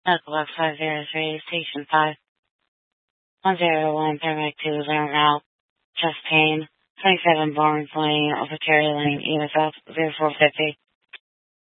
Equinox 503, Station 5. 101, Paramedic 2 is en route. Chest pain. 27 Barnes Lane, Alpha Cherry Lane, EMS 0450.